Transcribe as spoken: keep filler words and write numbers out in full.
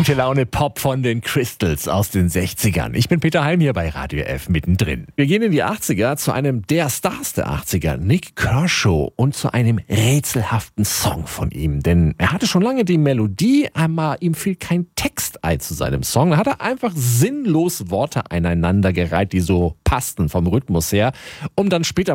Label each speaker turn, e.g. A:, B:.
A: Gute Laune Pop von den Crystals aus den sechzigern. Ich bin Peter Heim hier bei Radio F mittendrin. Wir gehen in die achtziger zu einem der Stars der achtziger, Nik Kershaw, und zu einem rätselhaften Song von ihm. Denn er hatte schon lange die Melodie, aber ihm fiel kein Text ein zu seinem Song. Da hat er einfach sinnlos Worte aneinandergereiht, die so passten vom Rhythmus her, um dann später